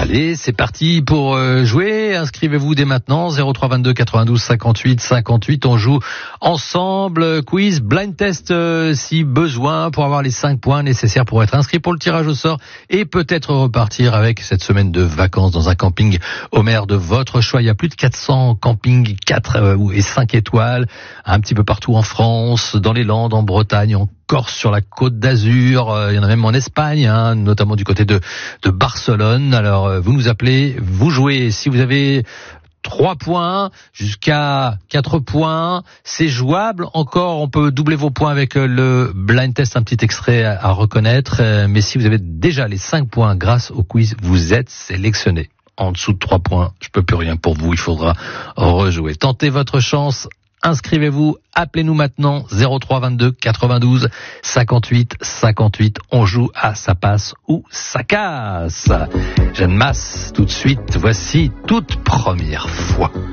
Allez, c'est parti pour jouer. Inscrivez-vous dès maintenant, 03 22 92 58 58. On joue ensemble. Quiz, blind test si besoin pour avoir les 5 points nécessaires pour être inscrit pour le tirage au sort et peut-être repartir avec cette semaine de vacances dans un camping au mer de votre choix. Il y a plus de 400 campings 4 et 5 étoiles un petit peu partout en France, dans les Landes, en Bretagne, en Corse, sur la Côte d'Azur, il y en a même en Espagne, notamment du côté de Barcelone. Alors vous nous appelez, vous jouez. Si vous avez 3 points jusqu'à 4 points, c'est jouable. Encore, on peut doubler vos points avec le blind test, un petit extrait à reconnaître. Mais si vous avez déjà les 5 points grâce au quiz, vous êtes sélectionné. En dessous de 3 points, je peux plus rien pour vous, il faudra rejouer. Tentez votre chance. Inscrivez-vous, appelez-nous maintenant 03 22 92 58 58. On joue à ça passe ou ça casse. Jeanne Masse, tout de suite, voici toute première fois.